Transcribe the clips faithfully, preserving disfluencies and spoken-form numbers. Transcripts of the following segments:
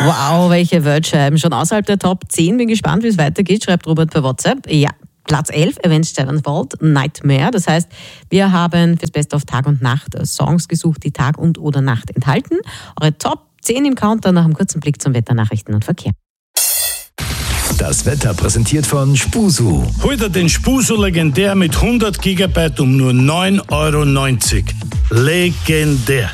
Wow, welche Weltscheiben. Schon außerhalb der Top zehn. Bin gespannt, wie es weitergeht, schreibt Robert per WhatsApp. Ja, Platz elf, Avenged Sevenfold, Nightmare. Das heißt, wir haben fürs Best of Tag und Nacht Songs gesucht, die Tag und oder Nacht enthalten. Eure Top zehn im Counter nach einem kurzen Blick zum Wetter, Nachrichten und Verkehr. Das Wetter präsentiert von Spusu. Heute den Spusu legendär mit hundert Gigabyte um nur neun Euro neunzig. Legendär.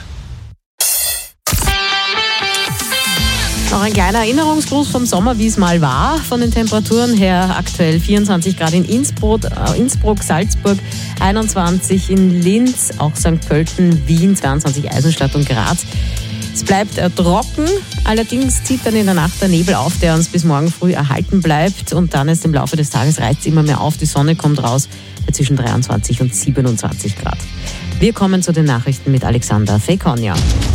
Noch ein kleiner Erinnerungsgruß vom Sommer, wie es mal war. Von den Temperaturen her aktuell vierundzwanzig Grad in Innsbruck, äh, Innsbruck, Salzburg, einundzwanzig in Linz, auch Sankt Pölten, Wien, zweiundzwanzig Eisenstadt und Graz. Es bleibt äh, trocken, allerdings zieht dann in der Nacht der Nebel auf, der uns bis morgen früh erhalten bleibt. Und dann ist im Laufe des Tages reizt es immer mehr auf, die Sonne kommt raus bei zwischen dreiundzwanzig und siebenundzwanzig Grad. Wir kommen zu den Nachrichten mit Alexander Fekonja.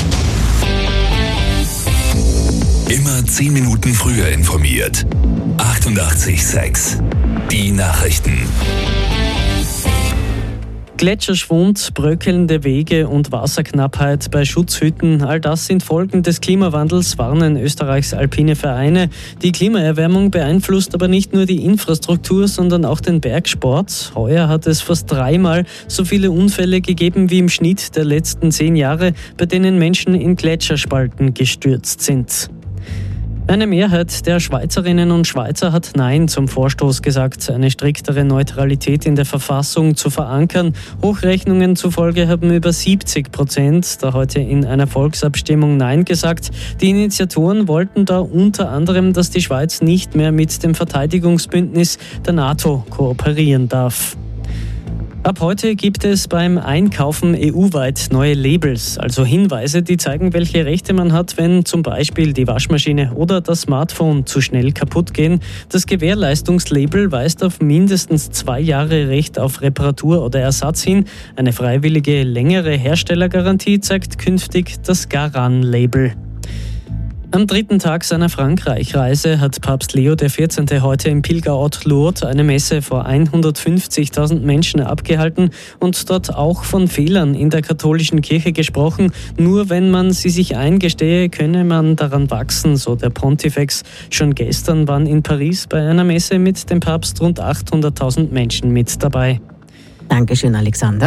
Immer zehn Minuten früher informiert. achtundachtzig Komma sechs. Die Nachrichten. Gletscherschwund, bröckelnde Wege und Wasserknappheit bei Schutzhütten, all das sind Folgen des Klimawandels, warnen Österreichs alpine Vereine. Die Klimaerwärmung beeinflusst aber nicht nur die Infrastruktur, sondern auch den Bergsport. Heuer hat es fast dreimal so viele Unfälle gegeben wie im Schnitt der letzten zehn Jahre, bei denen Menschen in Gletscherspalten gestürzt sind. Eine Mehrheit der Schweizerinnen und Schweizer hat Nein zum Vorstoß gesagt, eine striktere Neutralität in der Verfassung zu verankern. Hochrechnungen zufolge haben über siebzig Prozent da heute in einer Volksabstimmung Nein gesagt. Die Initiatoren wollten da unter anderem, dass die Schweiz nicht mehr mit dem Verteidigungsbündnis der NATO kooperieren darf. Ab heute gibt es beim Einkaufen E U-weit neue Labels, also Hinweise, die zeigen, welche Rechte man hat, wenn zum Beispiel die Waschmaschine oder das Smartphone zu schnell kaputt gehen. Das Gewährleistungslabel weist auf mindestens zwei Jahre Recht auf Reparatur oder Ersatz hin. Eine freiwillige längere Herstellergarantie zeigt künftig das Garan-Label. Am dritten Tag seiner Frankreich-Reise hat Papst Leo der vierzehnte heute im Pilgerort Lourdes eine Messe vor hundertfünfzigtausend Menschen abgehalten und dort auch von Fehlern in der katholischen Kirche gesprochen. Nur wenn man sie sich eingestehe, könne man daran wachsen, so der Pontifex. Schon gestern waren in Paris bei einer Messe mit dem Papst rund achthunderttausend Menschen mit dabei. Dankeschön, Alexander.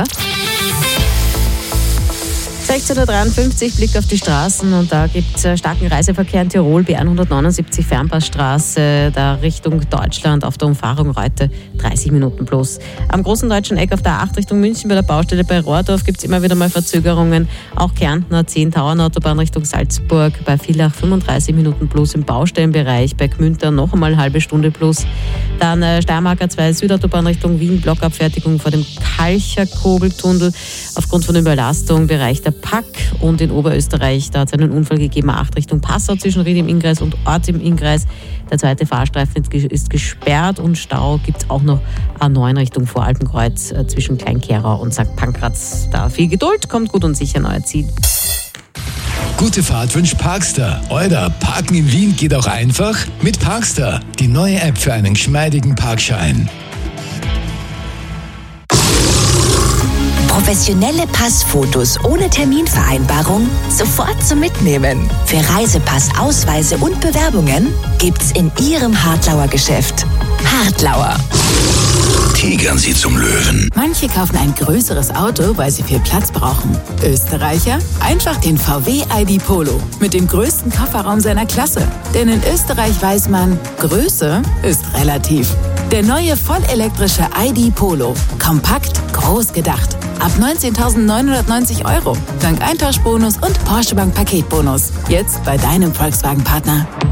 sechzehn Uhr dreiundfünfzig, Blick auf die Straßen und da gibt es starken Reiseverkehr in Tirol, B hundertneunundsiebzig Fernpassstraße, da Richtung Deutschland auf der Umfahrung Reute dreißig Minuten plus. Am großen deutschen Eck auf der A acht Richtung München bei der Baustelle bei Rohrdorf gibt es immer wieder mal Verzögerungen. Auch Kärntner zehn Tauernautobahn Richtung Salzburg bei Villach fünfunddreißig Minuten plus im Baustellenbereich, bei Gmünder noch einmal eine halbe Stunde plus. Dann äh, Steiermarker zwei Südautobahn Richtung Wien, Blockabfertigung vor dem Kalcherkogeltunnel aufgrund von Überlastung, Bereich der Pack und in Oberösterreich, da hat es einen Unfall gegeben, A acht Richtung Passau zwischen Ried im Innkreis und Ort im Innkreis. Der zweite Fahrstreifen ist gesperrt und Stau gibt es auch noch A neun Richtung Voralpenkreuz zwischen Kleinkerau und Sankt Pankraz. Da viel Geduld, kommt gut und sicher neuer Ziel. Gute Fahrt wünscht Parkster. Euer Parken in Wien geht auch einfach mit Parkster, die neue App für einen geschmeidigen Parkschein. Professionelle Passfotos ohne Terminvereinbarung sofort zum Mitnehmen. Für Reisepass, Ausweise und Bewerbungen gibt's in Ihrem Hartlauer Geschäft. Hartlauer. Tigern Sie zum Löwen. Manche kaufen ein größeres Auto, weil sie viel Platz brauchen. Österreicher? Einfach den V W I D Polo mit dem größten Kofferraum seiner Klasse. Denn in Österreich weiß man, Größe ist relativ. Der neue vollelektrische I D Polo. Kompakt, groß gedacht. Ab neunzehntausendneunhundertneunzig Euro. Dank Eintauschbonus und Porsche Bank Paketbonus. Jetzt bei deinem Volkswagen-Partner.